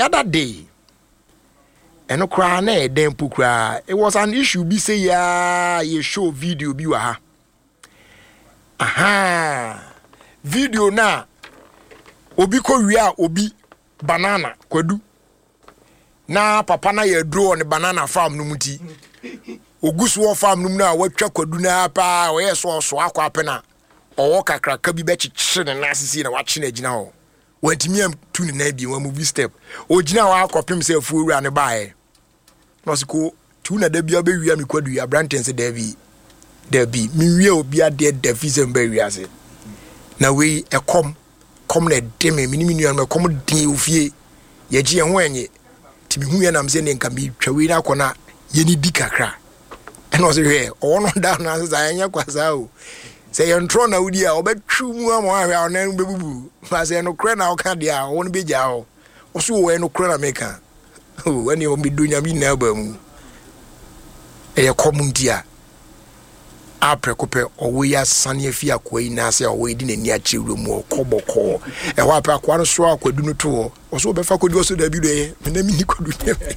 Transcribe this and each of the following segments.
other day, and no cry na dem pukra. It was an issue. Be say you show video be wa. Aha, video na obi ko wia obi banana kwadu. Na papa na ye draw on the banana farm no muti. Ogusu farm no na watwa kwadu na pa o ye so akwa apena. Owo kakra ka bi be chichi na asisi na wachi na gina ho. Wantimi am tu ni na bi wa movie step. Ogina wa akopem se afu wura ne baae. No siko tu na da bia be wia me kwadu ya brantense da bi mi wie obi ade da fizem be wia se. Na we kom na de me ni nua me kom din ofie. Ye gi ho enye. Ti mi hu ya na mse ne nka mi twa we na akona ye ni di kakra. E no se hwe o no da na se anya kwasa o. Say you ntro na wudi a obetwu mu am ahwa onan bebubu fa say no kre na oka dia won be gya ho oso wo no kre na meka o wani o mi dunya mi na ba mu e community a aprekope owo ya sane afi akwai na say owo di nani a chewro mu okoboko e ho apra kwa no so akwadu no to oso be fa kwadu oso da bi do ye na mi ni kwadu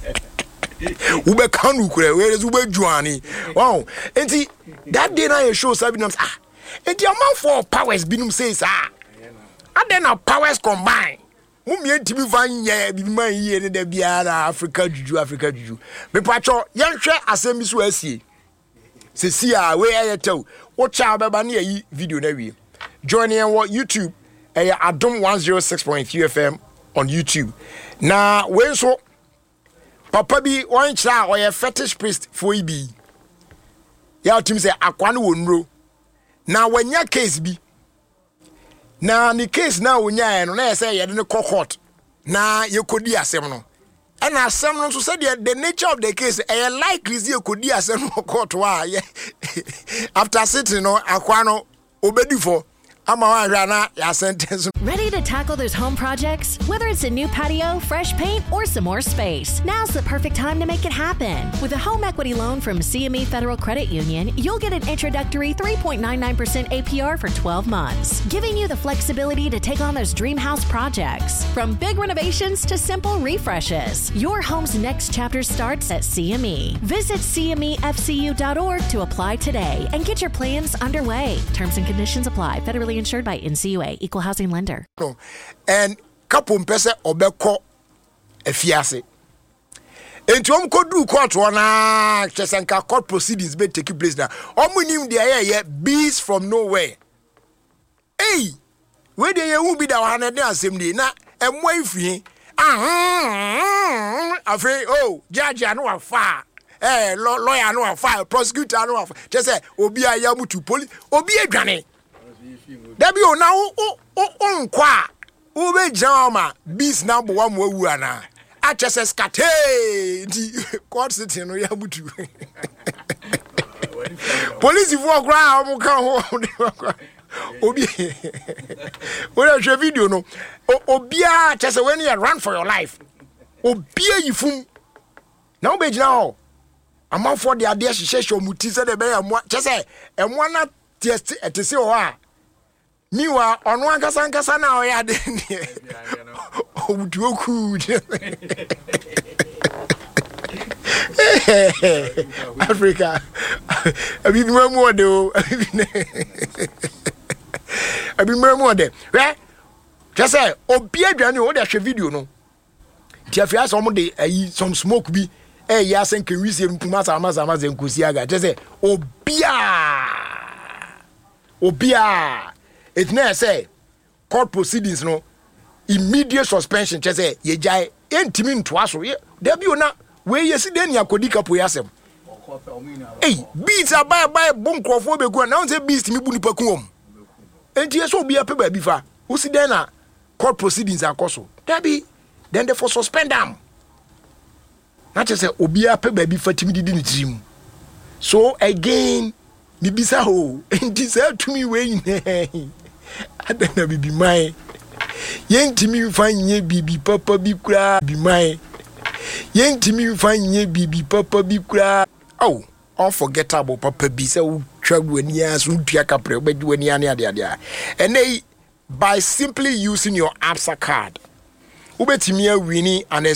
ube kanu kure we ube juani wow enti that day na you show sabinam enti amount for powers binum says and then our powers combine mummy ntimi van ye bi man ye ne da biara Africa juju me pacho yenhwe asem so asie sesi a we ayetew wo cha beba na yi video na wie join in what YouTube Adom 106.3 FM on YouTube na we so papa bi one cha or a fetish priest for ibi ya tim say akwa no wonro na wanya case bi na ni case na wonya no na say ye de court na ye kodi asem no and asem no so say the nature of the case likely say kodi asem no court wa after sitting no akwa no obedi for ready to tackle those home projects? Whether it's a new patio, fresh paint, or some more space, now's the perfect time to make it happen. With a home equity loan from CME Federal Credit Union, you'll get an introductory 3.99% APR for 12 months, giving you the flexibility to take on those dream house projects. From big renovations to simple refreshes, your home's next chapter starts at CME. Visit CMEFCU.org to apply today and get your plans underway. Terms and conditions apply. Federally insured by NCUA, Equal Housing Lender. And couple pese obeko efiase. Enti ko du court wana chesenka court proceedings be take place now. Omunim there bees from nowhere. Hey, where dey you be that one dey asem dey na emwa ifie. Afre oh, judge anu afa. Lawyer anu afa, prosecutor anu afa. Just say obi ayamu to police, obi edwane. Debi o na o nkwa o be jama bis na bo wa mo awu ana achese skate di court sitting no ya butu police for gra o kan ho obi o le show video no obia chese when you run for your life obia yifum na o be jina ho amount for the ade hihye muti se de be ya mo chese emo na test etese ho a miwa ono ankasa na o ya de obutuoku Africa abi bi mo de o abi mo de right just say obi adwane o de hwe video no ti afia so mo de ayi some smoke bi ya senke wisi mpuma sama zenkusi aga just say obia it na say court proceedings no immediate suspension just say ye jai entimi ntoa so there be ona we yesi den yakodi kapo yasem eh beats abai bonkrofo begu na say beats mi bu nipa kuom enti yeso obia pe ba bi fa usi den na court proceedings akoso there be then they for suspend am na just say obia pe ba bi fa timi didi ni tirim so again bibisa ho enti say to me we adana bibi mai yentimi fa nye bibi papa bi kura bi mai yentimi fa nye bibi papa bi kura oh unforgettable papa bi say twagu ani aso ntua kapre obedi ani ane ade and by simply using your ABSA card ubetimi awini an